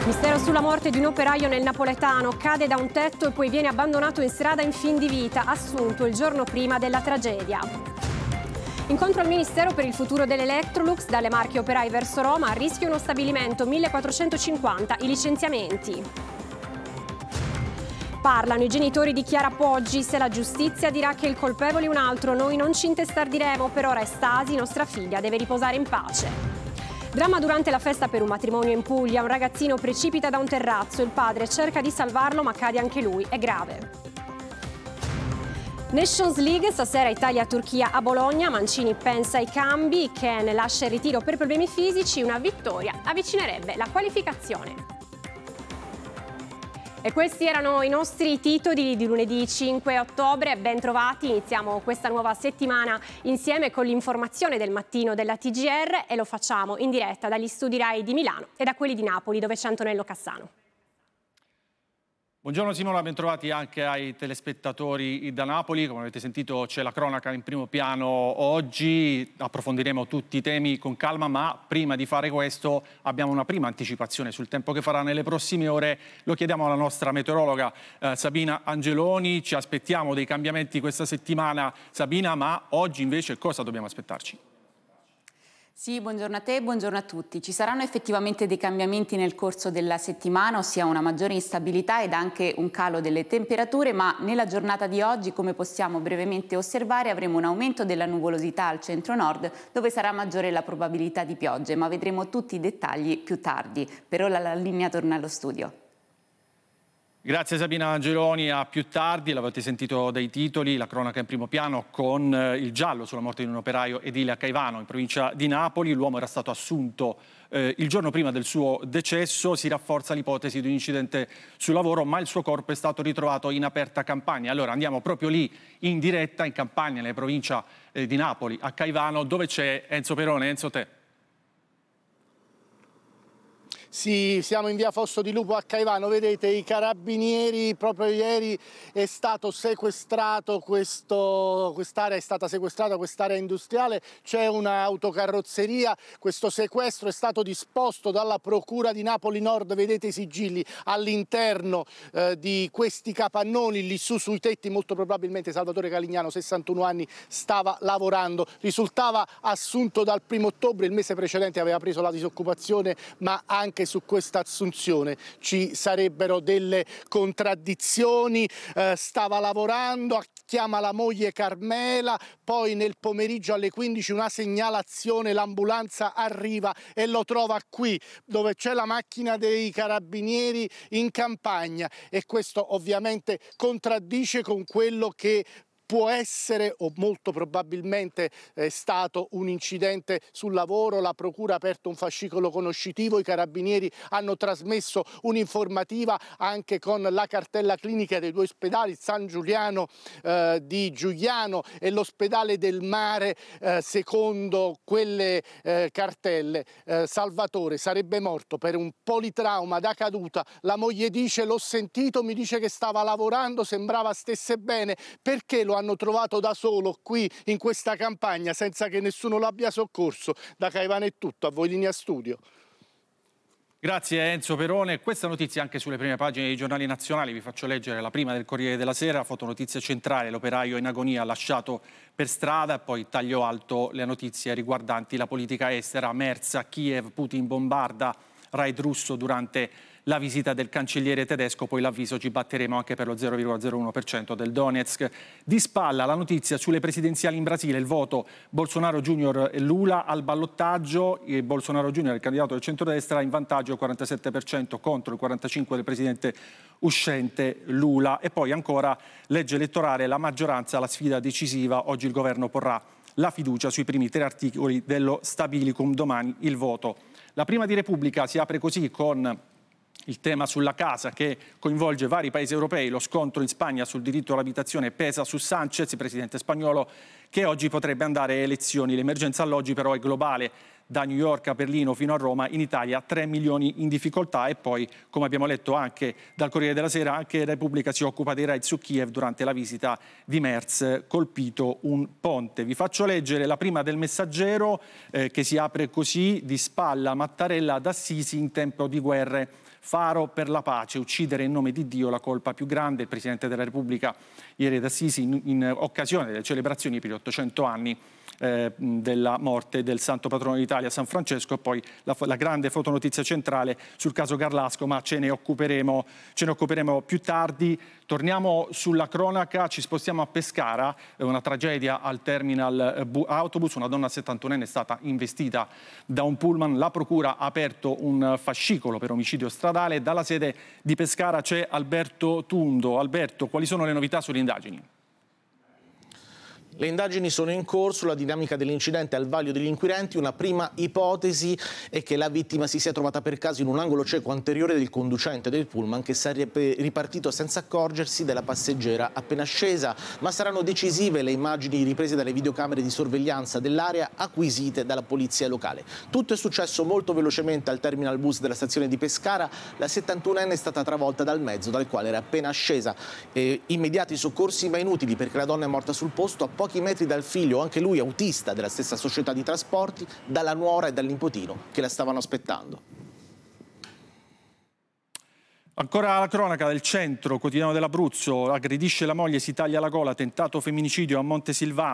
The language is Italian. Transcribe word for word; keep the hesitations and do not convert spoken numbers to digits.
Mistero sulla morte di un operaio nel napoletano, cade da un tetto e poi viene abbandonato in strada in fin di vita, assunto il giorno prima della tragedia. Incontro al Ministero per il futuro dell'Electrolux, dalle Marche operai verso Roma, a rischio uno stabilimento, millequattrocentocinquanta i licenziamenti. Parlano i genitori di Chiara Poggi, se la giustizia dirà che il colpevole è un altro, noi non ci intestardiremo, per ora è Stasi, nostra figlia deve riposare in pace. Dramma durante la festa per un matrimonio in Puglia, un ragazzino precipita da un terrazzo, il padre cerca di salvarlo ma cade anche lui, è grave. Nations League, stasera Italia-Turchia a Bologna, Mancini pensa ai cambi, Ken lascia il ritiro per problemi fisici, una vittoria avvicinerebbe la qualificazione. E questi erano i nostri titoli di lunedì cinque ottobre, ben trovati, iniziamo questa nuova settimana insieme con l'informazione del mattino della T G R e lo facciamo in diretta dagli studi Rai di Milano e da quelli di Napoli dove c'è Antonello Cassano. Buongiorno Simona, bentrovati anche ai telespettatori da Napoli. Come avete sentito c'è la cronaca in primo piano oggi, approfondiremo tutti i temi con calma, ma prima di fare questo abbiamo una prima anticipazione sul tempo che farà nelle prossime ore. Lo chiediamo alla nostra meteorologa eh, Sabina Angeloni, ci aspettiamo dei cambiamenti questa settimana Sabina, ma oggi invece cosa dobbiamo aspettarci? Sì, buongiorno a te e buongiorno a tutti. Ci saranno effettivamente dei cambiamenti nel corso della settimana, ossia una maggiore instabilità ed anche un calo delle temperature, ma nella giornata di oggi, come possiamo brevemente osservare, avremo un aumento della nuvolosità al centro-nord, dove sarà maggiore la probabilità di piogge, ma vedremo tutti i dettagli più tardi. Per ora la linea torna allo studio. Grazie Sabina Angeloni, a più tardi. L'avete sentito dai titoli, la cronaca in primo piano con il giallo sulla morte di un operaio edile a Caivano in provincia di Napoli. L'uomo era stato assunto eh, il giorno prima del suo decesso, si rafforza l'ipotesi di un incidente sul lavoro, ma il suo corpo è stato ritrovato in aperta campagna. Allora andiamo proprio lì in diretta in campagna nella provincia eh, di Napoli a Caivano, dove c'è Enzo Perone. Enzo, te. Sì, siamo in via Fosso di Lupo a Caivano, vedete i carabinieri, proprio ieri è stato sequestrato questo, quest'area è stata sequestrata, quest'area industriale, c'è un'autocarrozzeria, questo sequestro è stato disposto dalla Procura di Napoli Nord, vedete i sigilli all'interno eh, di questi capannoni, lì su sui tetti molto probabilmente Salvatore Calignano, sessantuno anni, stava lavorando, risultava assunto dal primo ottobre, il mese precedente aveva preso la disoccupazione, ma anche su questa assunzione ci sarebbero delle contraddizioni, eh, stava lavorando, chiama la moglie Carmela, poi nel pomeriggio alle quindici una segnalazione, l'ambulanza arriva e lo trova qui dove c'è la macchina dei carabinieri in campagna e questo ovviamente contraddice con quello che può essere o molto probabilmente è stato un incidente sul lavoro. La procura ha aperto un fascicolo conoscitivo, i carabinieri hanno trasmesso un'informativa anche con la cartella clinica dei due ospedali, San Giuliano eh, di Giuliano e l'ospedale del Mare. Eh, secondo quelle eh, cartelle eh, Salvatore sarebbe morto per un politrauma da caduta. La moglie dice: l'ho sentito, mi dice che stava lavorando, sembrava stesse bene. Perché lo hanno trovato da solo qui in questa campagna senza che nessuno l'abbia soccorso? Da Caivano è tutto, a voi linea studio. Grazie Enzo Perone. Questa notizia anche sulle prime pagine dei giornali nazionali. Vi faccio leggere la prima del Corriere della Sera, fotonotizia centrale, l'operaio in agonia lasciato per strada, poi taglio alto le notizie riguardanti la politica estera, Merz a Kiev, Putin bombarda, raid russo durante la visita del cancelliere tedesco, poi l'avviso: ci batteremo anche per lo zero virgola zero uno per cento del Donetsk. Di spalla la notizia sulle presidenziali in Brasile, il voto Bolsonaro Junior e Lula al ballottaggio, il Bolsonaro Junior, il candidato del centrodestra, in vantaggio al quarantasette per cento contro il quarantacinque per cento del presidente uscente Lula. E poi ancora legge elettorale, la maggioranza, la sfida decisiva, oggi il governo porrà la fiducia sui primi tre articoli dello Stabilicum, domani il voto. La prima di Repubblica si apre così con il tema sulla casa che coinvolge vari paesi europei. Lo scontro in Spagna sul diritto all'abitazione pesa su Sánchez, presidente spagnolo, che oggi potrebbe andare a elezioni. L'emergenza alloggi però è globale. da New York a Berlino fino a Roma, in Italia tre milioni in difficoltà. E poi, come abbiamo letto anche dal Corriere della Sera, anche Repubblica si occupa dei raid su Kiev durante la visita di Merz, colpito un ponte. Vi faccio leggere la prima del Messaggero, eh, che si apre così: di spalla Mattarella ad Assisi in tempo di guerre. Faro per la pace, uccidere in nome di Dio la colpa più grande. Il Presidente della Repubblica ieri ad Assisi in, in occasione delle celebrazioni per gli ottocento anni eh, della morte del Santo Patrono d'Italia, San Francesco. E poi la, la grande fotonotizia centrale sul caso Garlasco, ma ce ne occuperemo, ce ne occuperemo più tardi. Torniamo sulla cronaca, ci spostiamo a Pescara, una tragedia al terminal autobus, una donna settantunenne è stata investita da un pullman, la procura ha aperto un fascicolo per omicidio stradale. Dalla sede di Pescara c'è Alberto Tundo. Alberto, quali sono le novità sulle indagini? Le indagini sono in corso, la dinamica dell'incidente al vaglio degli inquirenti. Una prima ipotesi è che la vittima si sia trovata per caso in un angolo cieco anteriore del conducente del pullman, che sarebbe ripartito senza accorgersi della passeggera appena scesa, ma saranno decisive le immagini riprese dalle videocamere di sorveglianza dell'area acquisite dalla polizia locale. Tutto è successo molto velocemente al terminal bus della stazione di Pescara. La settantunenne è stata travolta dal mezzo dal quale era appena scesa. E immediati soccorsi ma inutili, perché la donna è morta sul posto a pochi metri dal figlio, anche lui autista della stessa società di trasporti, dalla nuora e dal nipotino che la stavano aspettando. Ancora la cronaca del Centro, quotidiano dell'Abruzzo: aggredisce la moglie, si taglia la gola, tentato femminicidio a Montesilvano.